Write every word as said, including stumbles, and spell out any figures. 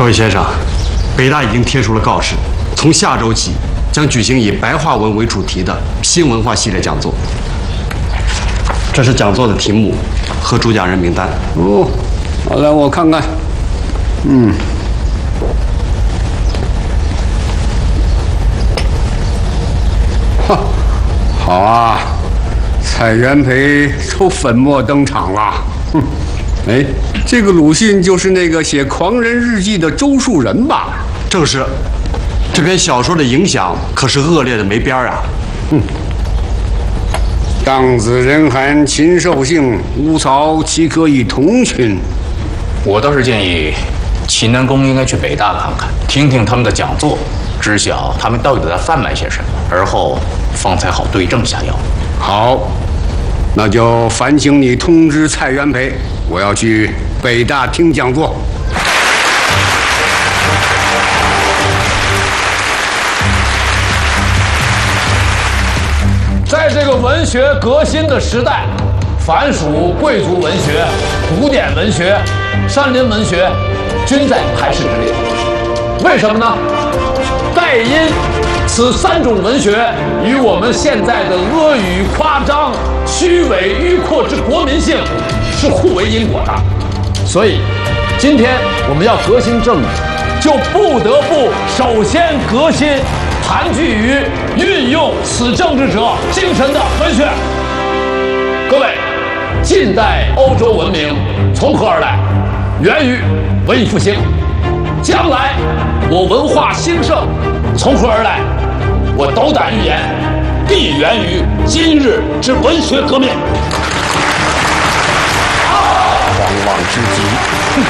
各位先生，北大已经贴出了告示，从下周起将举行以白话文为主题的新文化系列讲座。这是讲座的题目和主讲人名单。 哦，好，来我看看。嗯。哈，好啊，蔡元培抽粉墨登场了。哼，哎，这个鲁迅就是那个写《狂人日记》的周树人吧？ 正是。这篇小说的影响可是恶劣的没边儿啊！ 哼。荡子人寒禽兽性，吾草岂可以同群？ 我倒是建议，齐南公应该去北大看看，听听他们的讲座，知晓他们到底在贩卖些什么，而后方才好对症下药。 好，那就烦请你通知蔡元培，我要去北大听讲座。 在这个文学革新的时代，凡属贵族文学、古典文学、山林文学，均在排斥之列。为什么呢？盖因此三种文学与我们现在的阿谀夸张、虚伪迂阔之国民性是互为因果的。所以，今天我们要革新政治，就不得不首先革新盘踞于运用此政治者精神的文学。各位，近代欧洲文明从何而来？源于文艺复兴。将来我文化兴盛从何而来？我斗胆预言，必源于今日之文学革命。 狂妄之极。